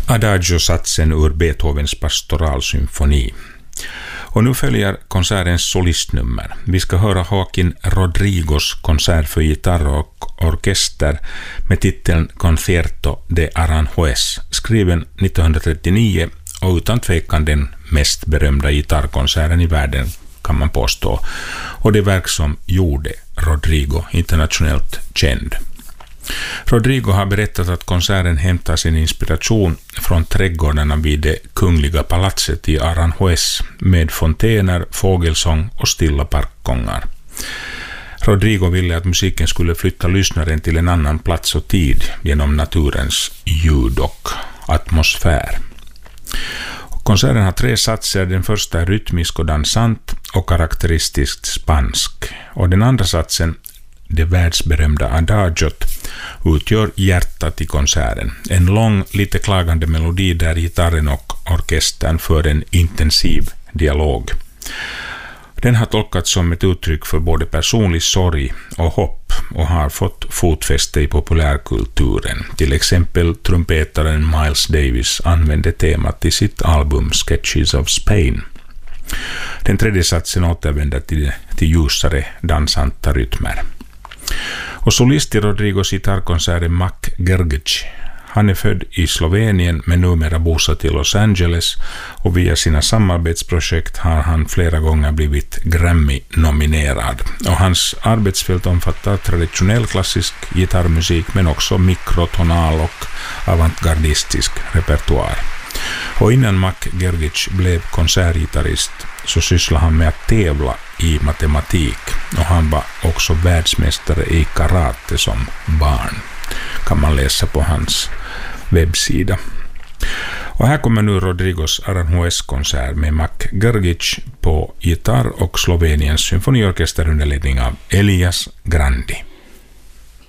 Adagio-satsen ur Beethovens pastoralsymfoni. Och nu följer konsertens solistnummer. Vi ska höra Joaquín Rodrigos konsert för gitarr och orkester med titeln Concierto de Aranjuez, skriven 1939 och utan tvekan den mest berömda gitarrkonserten i världen, kan man påstå, och det verk som gjorde Rodrigo internationellt känd. Rodrigo har berättat att konserten hämtar sin inspiration från trädgårdarna vid det kungliga palatset i Aranjuez med fontäner, fågelsång och stilla parkgångar. Rodrigo ville att musiken skulle flytta lyssnaren till en annan plats och tid genom naturens ljud och atmosfär. Konserten har 3 satser. Den första är rytmisk och dansant och karaktäristiskt spansk. Och den andra satsen, det världsberömda adagiot, utgör hjärtat i konserten. En lång, lite klagande melodi där gitarren och orkestern för en intensiv dialog. Den har tolkats som ett uttryck för både personlig sorg och hopp och har fått fotfäste i populärkulturen. Till exempel trumpetaren Miles Davis använde temat i sitt album Sketches of Spain. Den tredje satsen återvänder till ljusare, dansanta rytmer. Och solist i Rodrigos gitarrkonsert är Mac Gergic. Han är född i Slovenien men numera bosatt i Los Angeles, och via sina samarbetsprojekt har han flera gånger blivit Grammy-nominerad. Och hans arbetsfält omfattar traditionell klassisk gitarrmusik men också mikrotonal och avantgardistisk repertoar. Och innan Mac Gergic blev konsertgitarrist så sysslade han med att tävla i matematik, och han var också världsmästare i karate som barn. Kan man läsa på hans webbsida. Och här kommer nu Rodrigos Aranjuez-konsert med Mac Gergic på gitarr och Sloveniens symfoniorkester under ledning av Elias Grandi.